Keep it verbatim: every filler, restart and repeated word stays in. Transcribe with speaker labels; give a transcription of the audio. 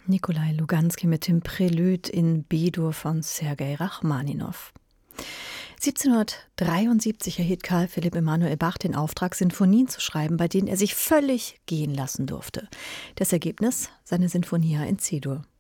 Speaker 1: Nikolai Luganski mit dem Prälude in B-Dur von Sergei Rachmaninow. siebzehnhundertdreiundsiebzig erhielt Carl Philipp Emanuel Bach den Auftrag, Sinfonien zu schreiben, bei denen er sich völlig gehen lassen durfte. Das Ergebnis? Seine Sinfonia in C-Dur.